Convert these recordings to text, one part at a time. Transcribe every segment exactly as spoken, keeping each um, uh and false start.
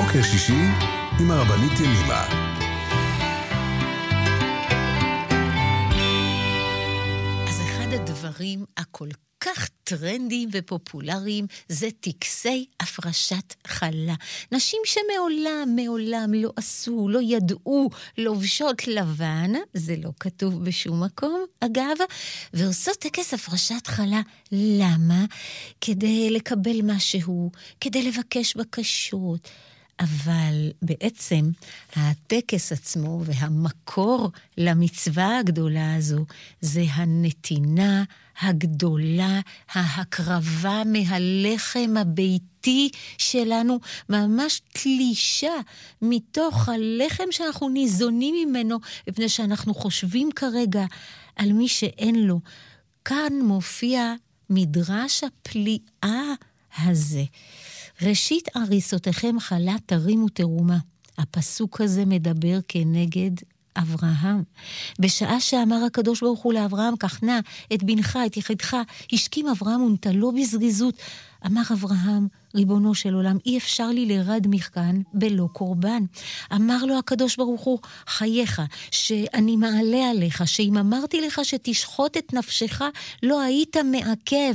בוקר שישי עם הרבנית ימימה. אז אחד הדברים הכל כך טרנדיים ופופולריים זה טקסי הפרשת חלה. נשים שמעולם, מעולם לא עשו, לא ידעו לובשות לבן, זה לא כתוב בשום מקום, אגב, ועושות טקס הפרשת חלה. למה? כדי לקבל משהו, כדי לבקש בקשות. אבל בעצם הטקס עצמו והמקור למצווה הגדולה הזו זה הנתינה הגדולה, ההקרבה מהלחם הביתי שלנו, ממש תלישה מתוך הלחם שאנחנו ניזונים ממנו, מפני שאנחנו חושבים כרגע על מי שאין לו. כאן מופיע מדרש הפליאה הזה. ראשית אריסותיכם חלה תרימו תרומה. הפסוק הזה מדבר כנגד אברהם. בשעה שאמר הקדוש ברוך הוא לאברהם, כך נא את בנך, את יחידך, השכים אברהם ונטלו בזריזות. אמר אברהם, ריבונו של עולם, אי אפשר לי לרד מכאן בלא קורבן. אמר לו הקדוש ברוך הוא, חייך, שאני מעלה עליך, שאם אמרתי לך שתשחוט את נפשך, לא היית מעכב.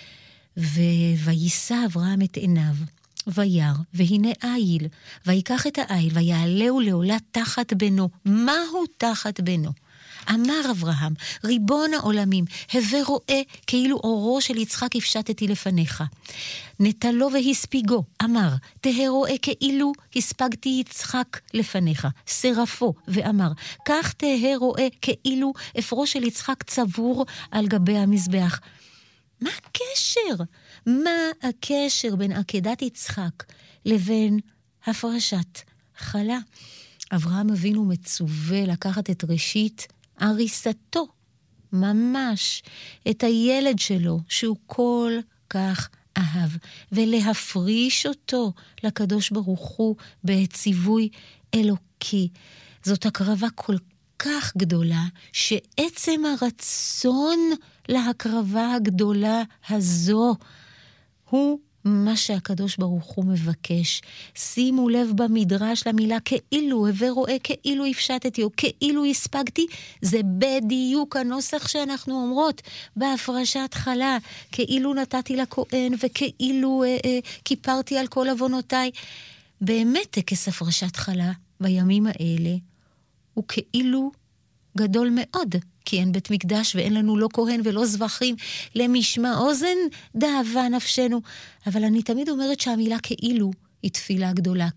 וישא אברהם את עיניו, וירא, והנה איל, ויקח את האיל, ויעלהו לעולה תחת בנו. מהו תחת בנו? אמר אברהם, ריבון העולמים, הווה רואה כאילו אורו של יצחק הפשטתי לפניך. נטלו והספיגו, אמר, תהא רואה כאילו הספגתי יצחק לפניך. שרפו, ואמר, כך תהא רואה כאילו אפרו של יצחק צבור על גבי המזבח. מה הקשר? מה הקשר בין עקדת יצחק לבין הפרשת חלה? אברהם אבינו מצווה לקחת את ראשית אריסתו, ממש, את הילד שלו שהוא כל כך אהב, ולהפריש אותו לקדוש ברוך הוא בציווי אלוקי. זאת הקרבה כל כך גדולה, שעצם הרצון להקרבה הגדולה הזו הוא מה שהקדוש ברוך הוא מבקש. שימו לב במדרש למילה כאילו, הווה רואה כאילו הפשטתי או כאילו הספגתי, זה בדיוק הנוסח שאנחנו אומרות בהפרשת חלה, כאילו נתתי לכהן וכאילו אה, אה, כיפרתי על כל עוונותיי. באמת טקס הפרשת חלה בימים האלה הוא כאילו גדול מאוד, כי אין בית מקדש ואין לנו לא כהן ולא זבחים למשמע אוזן דאבה נפשנו. אבל אני תמיד אומרת שהמילה כאילו היא תפילה גדולה.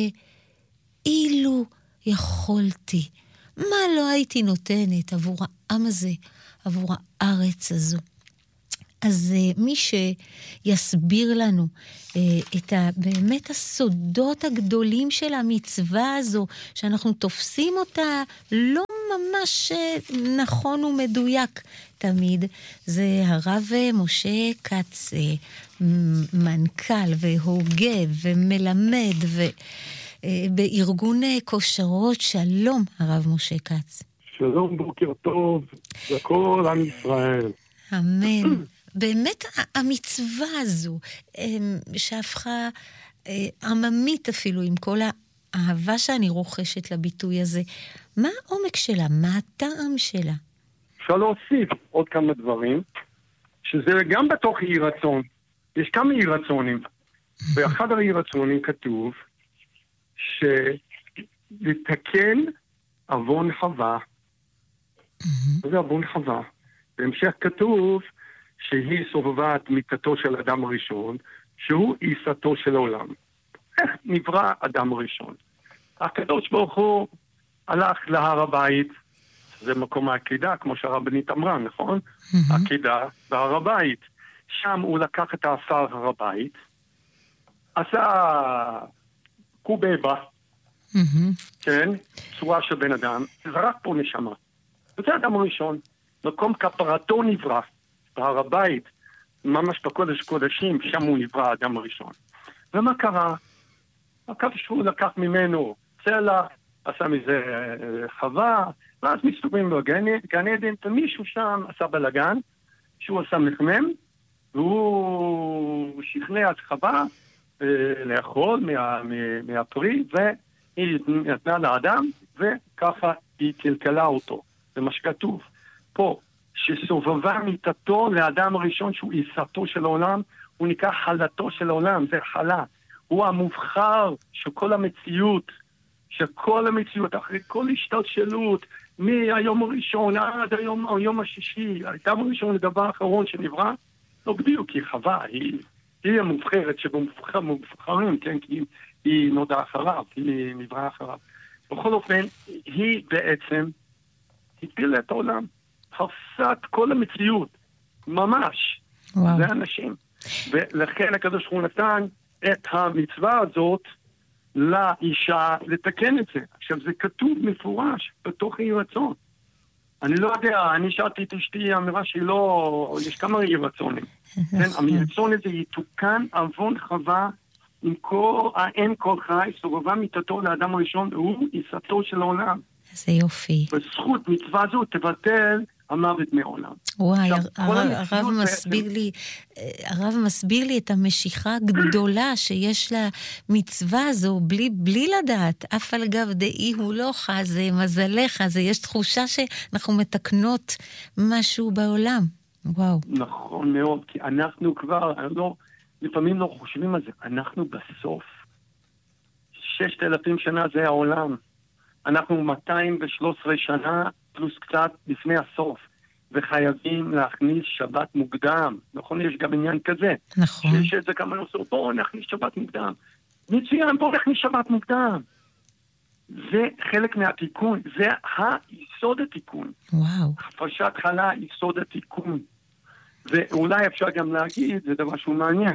כאילו יכולתי. מה לא הייתי נותנת עבור העם הזה, עבור הארץ הזו. אז uh, מי שיסביר לנו uh, את ה, באמת הסודות הגדולים של המצווה הזו, שאנחנו תופסים אותה לא ממש uh, נכון ומדויק תמיד, זה הרב משה כץ, uh, מנכ"ל והוגה ומלמד ו, uh, בארגון uh, כושרות. שלום הרב משה כץ. שלום, בוקר טוב לכל עם ישראל. אמן. באמת המצווה הזו, שהפכה עממית אפילו, עם כל האהבה שאני רוכשת לביטוי הזה, מה העומק שלה? מה הטעם שלה? אפשר להוסיף עוד כמה דברים, שזה גם בתוך אי רצון. יש כמה אי רצונים, ואחד האי רצונים כתוב, שלתקן עוון חווה. זה עוון חווה. בהמשך כתוב, שהיא סובבה את מיתתו של אדם הראשון, שהוא עיסתו של העולם. איך נברא אדם הראשון? הקדוש ברוך הוא הלך להר הבית, זה מקום העקידה, כמו שהרבנית אמרה, נכון? Mm-hmm. עקידה בהר הבית. שם הוא לקח את האפר הר הבית, עשה קובבה, mm-hmm. כן? צורה של בן אדם, זרק פה נשמה. וזה אדם הראשון. מקום כפרתו נברא. בהר הבית, ממש בקודש קודשים, שם הוא נברא האדם הראשון. ומה קרה? הקדוש הוא לקח ממנו צלע, עשה מזה חווה, ואז מסתובבים בגן עדן, ומישהו שם עשה בלגן, שהוא עשה מחמם, והוא שכנע את חווה, לאכול מה, מה, מהפרי, והיא נתנה לאדם, וככה היא קלקלה אותו. זה מה שכתוב. פה, שסובבה מיטתו לאדם הראשון שהוא עיסתו של העולם, הוא נקרא חלתו של העולם, זה חלה. הוא המובחר של כל המציאות, שכל המציאות, אחרי כל השתלשלות, מהיום הראשון עד היום, היום השישי, האדם הראשון לדבר האחרון שנברא, לא בדיוק, היא חווה, היא, היא המובחרת שבמובחרים, כן, כי היא, היא נודעה אחריו, היא נבראה אחריו. בכל אופן, היא בעצם הפילה את העולם, הרסה את כל המציאות, ממש, וואו. זה אנשים. ולכן הקדוש ברוך הוא נתן את המצווה הזאת לאישה לתקן את זה. עכשיו, זה כתוב מפורש בתוך אי רצון. אני לא יודע, אני שאלתי את אשתי אמירה שהיא לא, יש כמה אי רצונים. כן, המרצון הזה יתוקן עוון חווה עם כל האם כל חי, סובבה מיטתו לאדם הראשון, והוא עיסתו של העולם. איזה יופי. בזכות מצווה זו תבטל המוות מעולם. וואי, הרב מסביר לי, הרב מסביר לי את המשיכה הגדולה שיש למצווה הזו, בלי, בלי לדעת, אף על גב דאי הוא לא חזה, מזלך, זה יש תחושה שאנחנו מתקנות משהו בעולם. וואו. נכון מאוד, כי אנחנו כבר, לא, לפעמים לא חושבים על זה, אנחנו בסוף. ששת אלפים שנה זה העולם. אנחנו מאתיים ושלוש עשרה שנה פלוס קצת לפני הסוף, וחייבים להכניס שבת מוקדם. נכון, יש גם עניין כזה. נכון. שיש את זה כמה נוסעות, בואו נכניס שבת מוקדם. מצוין, בואו נכניס שבת מוקדם. זה חלק מהתיקון, זה היסוד התיקון. וואו. הפרשת חלה, יסוד התיקון. ואולי אפשר גם להגיד, זה דבר שהוא מעניין,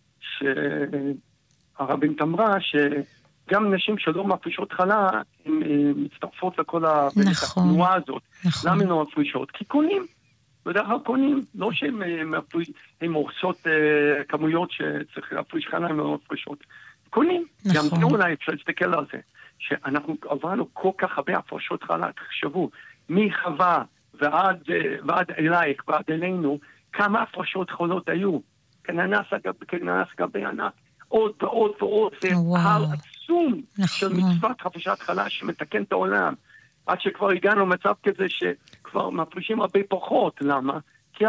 שהרבנית אמרה ש... גם נשים שלא מפרישות חלה, הן מצטרפות לכל נכון, התנועה הזאת. נכון. למה הן לא מפרישות? כי קונים. בדרך כלל קונים. לא שהן עושות uh, כמויות שצריך להפריש חלה, הן לא מפרישות. קונים. נכון. גם זה אולי אפשר להסתכל על זה. שאנחנו עברנו כל כך הרבה הפרשות חלה, תחשבו, מחווה ועד, ועד אלייך ועד אלינו, כמה הפרשות חולות היו. כננס גבי ענק. עוד ועוד ועוד, זה הר עצום של מצוות חפשת חלה שמתקן את העולם. עד שכבר הגענו למצב כזה שכבר מפרישים הרבה פחות. למה? כי,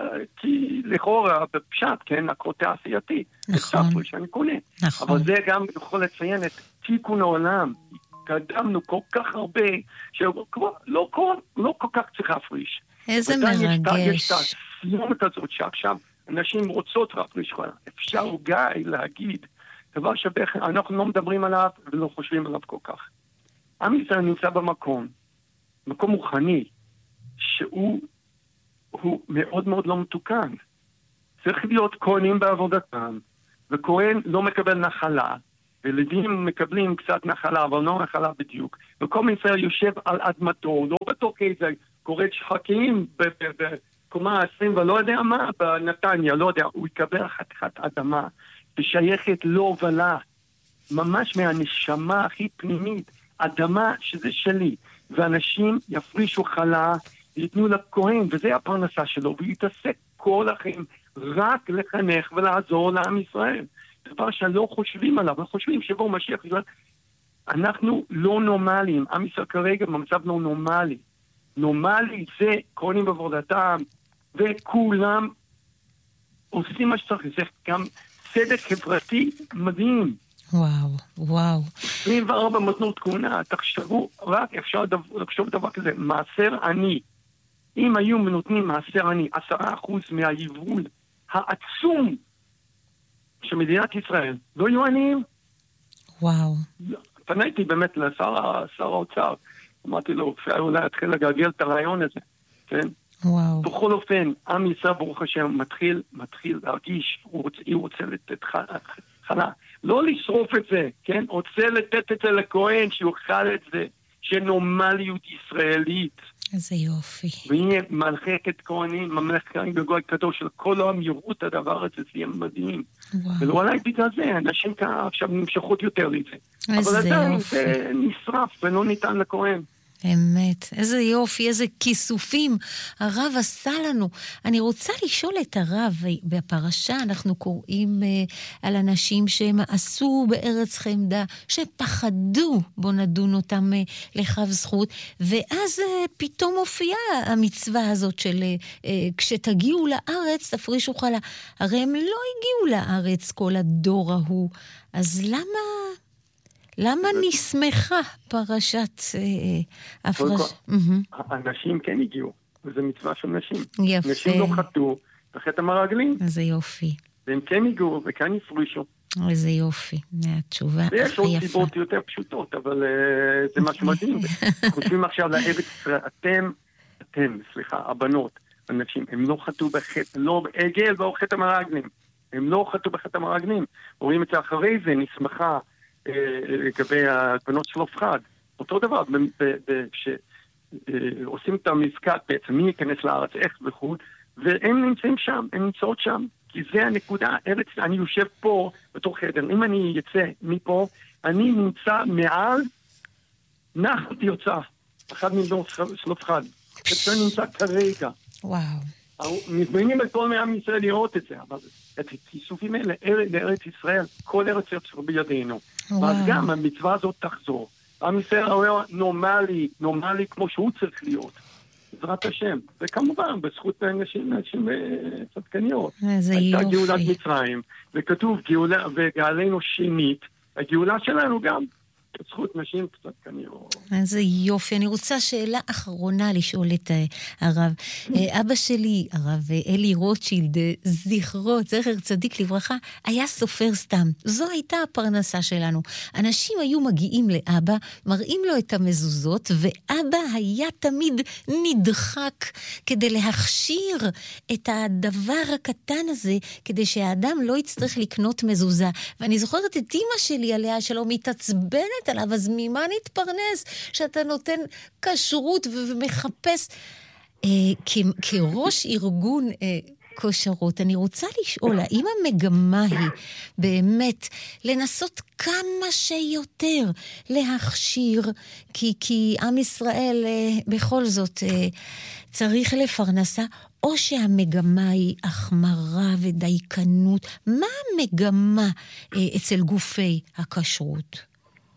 כי לכאורה בפשט, כן, הקרוטה העשייתי. נכון. שאני קונה. נכון. אבל זה גם יכול לציין את תיקון העולם. קדמנו כל כך הרבה, שכבר לא כל, לא כל כך צריך להפריש. איזה מרגש. יש את הסיומת הזאת שעכשיו, אנשים רוצות להפריש חלה. אפשר גיא להגיד, דבר שאנחנו לא מדברים עליו ולא חושבים עליו כל כך. עם ישראל נמצא במקום, מקום מוכני, שהוא הוא מאוד מאוד לא מתוקן. צריך להיות כהנים בעבודתם, וכהן לא מקבל נחלה, ולדים מקבלים קצת נחלה, אבל לא נחלה בדיוק. וכל ישראל יושב על אדמתו, לא בתוך איזה קורת שחקים בקומה עשרים, ולא יודע מה, בנתניה, לא יודע, הוא יקבל חתיכת אדמה, ושייכת לו ולה, ממש מהנשמה הכי פנימית, אדמה שזה שלי, ואנשים יפרישו חלה, ייתנו לכהן, וזה הפרנסה שלו, ויתעסק כל החיים רק לחנך ולעזור לעם ישראל. דבר שלא חושבים עליו, אנחנו חושבים שבו משיח, אנחנו לא נורמליים, עם ישראל כרגע במצב לא נורמלי. נורמלי זה כהנים בעבודתם, וכולם עושים מה שצריך, זה גם צדק חברתי מדהים. וואו, וואו. עשרים וארבע מתנות כהונה, תחשבו, רק אפשר לחשוב דבר כזה, מעשר עני. אם היו נותנים מעשר עני, עשרה אחוז מהיבול העצום של מדינת ישראל, לא יהיו עניים? וואו. פניתי באמת לשר האוצר, אמרתי לו, אולי להתחיל לגלגל את הרעיון הזה, כן? וואו. בכל אופן, עם ישראל ברוך השם מתחיל, מתחיל להרגיש, הוא רוצה, הוא רוצה לתת חלה. לא לשרוף את זה, כן? רוצה לתת את זה לכהן, שיוכל את זה, שנורמליות ישראלית. איזה יופי. והנה מלכת כהנים, ממלכת כהנים בגוי קדוש של כל העם יראו את הדבר הזה, זה יהיה מדהים. ולא עליי בגלל זה, אנשים כאן עכשיו נמשכות יותר לזה. אבל עדיין זה נשרף ולא ניתן לכהן. אמת, איזה יופי, איזה כיסופים הרב עשה לנו. אני רוצה לשאול את הרב, בפרשה אנחנו קוראים אה, על אנשים שהם עשו בארץ חמדה, שפחדו, בוא נדון אותם אה, לכף זכות, ואז אה, פתאום הופיעה המצווה הזאת של אה, אה, כשתגיעו לארץ תפרישו חלה. הרי הם לא הגיעו לארץ כל הדור ההוא, אז למה... למה נסמכה פרשת הפרש... הנשים כן הגיעו, וזה מצווה של נשים. יפה. נשים לא חטאו בחטא המרגלים. איזה יופי. והם כן הגיעו וכאן יפרישו. איזה יופי, התשובה הכי יפה. ויש עוד סיבות יותר פשוטות, אבל זה משהו מדהים. חושבים עכשיו לעבד ישראל, אתם, אתם, סליחה, הבנות, הנשים, הם לא חטאו בחטא, לא עגל ולא חטא המרגלים. הם לא חטאו בחטא המרגלים. רואים את זה אחרי זה, נסמכה, לגבי הבנות של אופחד. אותו דבר, כשעושים את המפקד בעצם, מי ייכנס לארץ, איך וכו', והם נמצאים שם, הם נמצאות שם, כי זה הנקודה, ארץ, אני יושב פה בתוך חדר, אם אני יצא מפה, אני נמצא מעל נחל תרצה, אחד מבנות של אופחד, זה נמצא כרגע. וואו. מזמינים את כל מעם ישראל לראות את זה, אבל את הכיסופים האלה, לארץ ישראל, כל ארץ ישראל בידינו. ואז גם המצווה הזאת תחזור. עם ישראל הוא נורמלי, נורמלי כמו שהוא צריך להיות. בעזרת השם. וכמובן, בזכות נשים, נשים צדקניות. איזה יופי. הייתה גאולת מצרים, וכתוב גאולה, וגאלנו שנית, הגאולה שלנו גם. זכות נשים קצת כנראה. איזה יופי. אני רוצה שאלה אחרונה לשאול את הרב. אבא שלי, הרב אלי רוטשילד, זכרו, זכר צדיק לברכה, היה סופר סתם. זו הייתה הפרנסה שלנו. אנשים היו מגיעים לאבא, מראים לו את המזוזות, ואבא היה תמיד נדחק כדי להכשיר את הדבר הקטן הזה, כדי שהאדם לא יצטרך לקנות מזוזה. ואני זוכרת את אמא שלי עליה שלא מתעצבנת עליו, אז ממה נתפרנס שאתה נותן כשרות ומחפש אה, כ- כראש ארגון אה, כושרות. אני רוצה לשאול, האם המגמה היא באמת לנסות כמה שיותר להכשיר, כי, כי עם ישראל אה, בכל זאת אה, צריך לפרנסה, או שהמגמה היא החמרה ודייקנות? מה המגמה אה, אצל גופי הכשרות?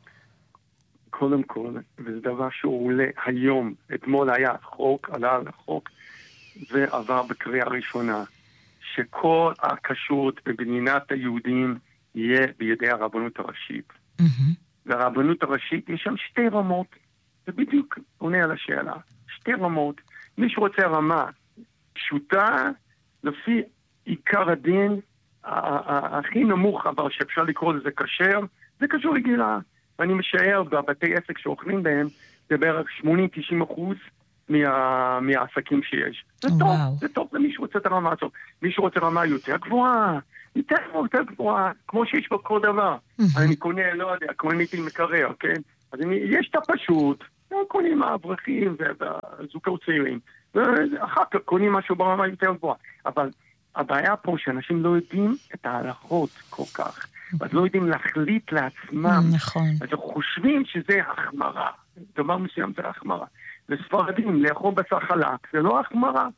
קודם כל, וזה דבר שהוא עולה היום, אתמול היה חוק, עלה על החוק, ועבר בקריאה ראשונה, שכל הכשרות במדינת היהודים יהיה בידי הרבנות הראשית. Mm-hmm. והרבנות הראשית יש שם שתי רמות, זה בדיוק עונה על השאלה, שתי רמות. מי שרוצה רמה פשוטה, לפי עיקר הדין, הכי נמוך אבל שאפשר לקרוא לזה כשר, זה קשור לגילה. ואני משער בבתי עסק שאוכלים בהם, זה בערך שמונים עד תשעים אחוז מה, מהעסקים שיש. זה טוב, זה טוב למי שרוצה את הרמה הזאת. מי שרוצה רמה יותר גבוהה, יותר יותר גבוהה, כמו שיש בכל דבר. אני קונה, לא יודע, קוניתי מקרר, כן? אז אני, יש את הפשוט, קונים האברכים והזוגות צעירים, ואחר כך קונים משהו ברמה יותר גבוהה. אבל הבעיה פה שאנשים לא יודעים את ההלכות כל כך. אז לא יודעים להחליט לעצמם. נכון. אז הם חושבים שזה החמרה. דבר מסוים זה החמרה. לספרדים, לאכול בשר חלק, זה לא החמרה.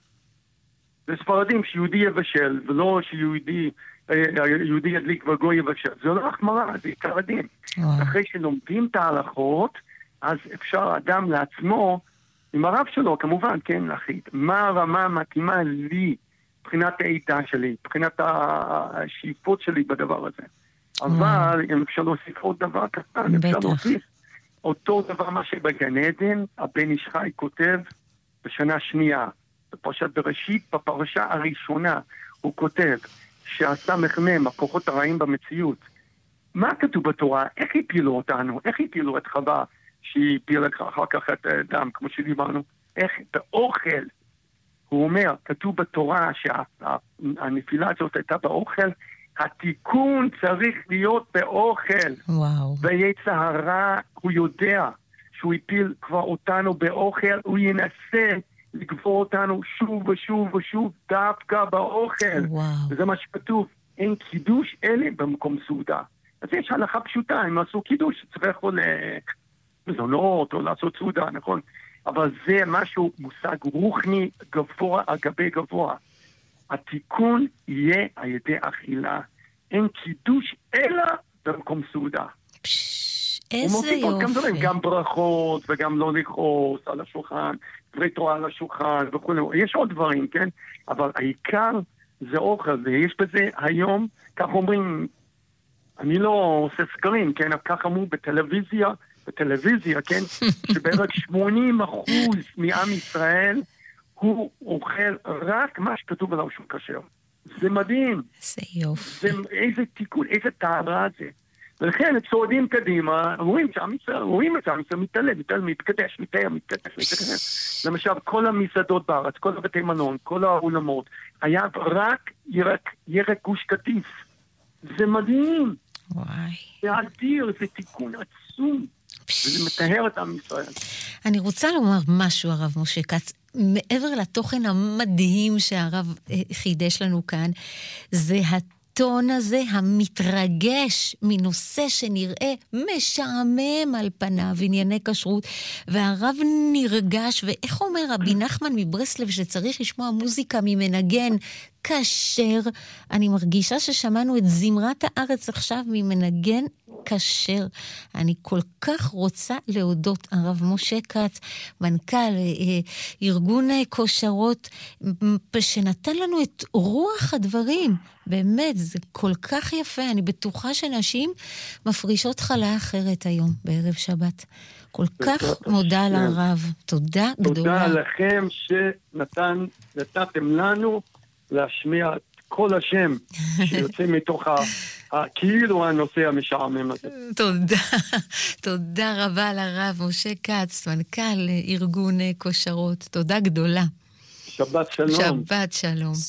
לספרדים, שיהודי יבשל, ולא שיהודי יהודי ידליק וגוי יבשל. זה לא החמרה, זה עיקר הדין. אחרי שלומדים את ההלכות, אז אפשר אדם לעצמו, עם הרב שלו, כמובן, כן, להחליט. מה הרמה המתאימה לי, מבחינת העידה שלי, מבחינת השאיפות שלי בדבר הזה. אבל אם אפשר להוסיף עוד דבר קטן, אפשר להוסיף אותו דבר מה שבגן עדן, הבן איש חי כותב בשנה שנייה, בפרשת בראשית, בפרשה הראשונה, הוא כותב שהסמך מם, הכוחות הרעים במציאות. מה כתוב בתורה? איך הפילו אותנו? איך הפילו את חווה שהיא הפילה אחר כך את דם, כמו שדיברנו? איך? באוכל. הוא אומר, כתוב בתורה שהנפילה הזאת הייתה באוכל, התיקון צריך להיות באוכל. וואו. ויצר הרע, הוא יודע שהוא הפיל כבר אותנו באוכל, הוא ינסה לגבור אותנו שוב ושוב ושוב דווקא באוכל. וואו. וזה מה שכתוב, אין קידוש אלה במקום סעודה. אז יש הלכה פשוטה, אם עשו קידוש, צריך לאכול מזונות, או לעשות סעודה, נכון? אבל זה משהו, מושג רוחני גבוה, אגבי גבוה. התיקון יהיה על ידי אכילה. אין קידוש אלא במקום סעודה. איזה יופי. גם ברכות וגם לא לכעוס על השולחן, דברי תורה על השולחן וכו'. יש עוד דברים, כן? אבל העיקר זה אוכל, ויש בזה היום, כך אומרים, אני לא עושה סקרים, כן? כך אמרו בטלוויזיה, בטלוויזיה, כן? שבערך שמונים אחוז מעם ישראל הוא אוכל רק מה שכתוב עליו שהוא כשר. זה מדהים. זה יופי. זה, איזה תיקון, איזה טהרה זה. ולכן צועדים קדימה, רואים שעם ישראל, רואים את עם ישראל, מתעלם, מתעלם, מתקדש, מתאר, מתקדש, מתקדש. למשל, כל המסעדות בארץ, כל הבתי מלון, כל האולמות, היה רק ירק, ירק גוש קטיף. זה מדהים. וואי. זה אדיר, זה תיקון עצום. וזה מטהר את עם ישראל. אני רוצה לומר משהו, הרב משה כץ, מעבר לתוכן המדהים שהרב חידש לנו כאן, זה הטון הזה המתרגש מנושא שנראה משעמם על פניו, ענייני כשרות, והרב נרגש, ואיך אומר רבי נחמן מברסלב שצריך לשמוע מוזיקה ממנגן כשר, אני מרגישה ששמענו את זמרת הארץ עכשיו ממנגן כשר. אני כל כך רוצה להודות הרב משה כץ, מנכ"ל אה, ארגון כושרות, שנתן לנו את רוח הדברים. באמת, זה כל כך יפה. אני בטוחה שנשים מפרישות חלה אחרת היום, בערב שבת. כל כך מודה לרב. תודה גדולה. תודה לכם שנתתם לנו להשמיע את כל השם שיוצא מתוך כאילו הנושא המשעמם הזה. תודה. תודה רבה לרב משה כץ, מנכ"ל ארגון כושרות. תודה גדולה. שבת שלום. שבת שלום.